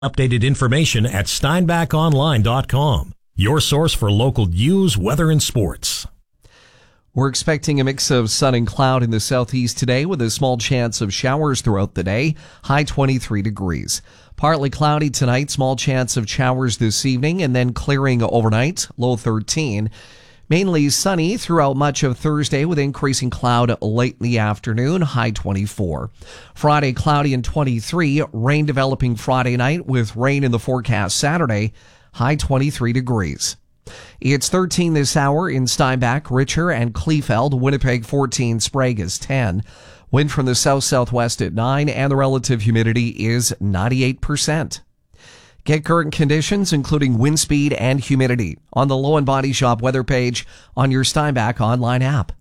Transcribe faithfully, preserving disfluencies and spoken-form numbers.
Updated information at steinbach online dot com. Your source for local news, weather, and sports. We're expecting a mix of sun and cloud in the southeast today with a small chance of showers throughout the day. High twenty-three degrees. Partly cloudy tonight, small chance of showers this evening, and then clearing overnight, low thirteen. Mainly sunny throughout much of Thursday with increasing cloud late in the afternoon, high twenty-four. Friday, cloudy and twenty-three. Rain developing Friday night with rain in the forecast Saturday, high twenty-three degrees. It's thirteen this hour in Steinbach, Richer, and Kleefeld. Winnipeg fourteen, Sprague is ten. Wind from the south-southwest at nine, and the relative humidity is ninety-eight percent. Get current conditions, including wind speed and humidity, on the Low and Body Shop weather page on your Steinbach online app.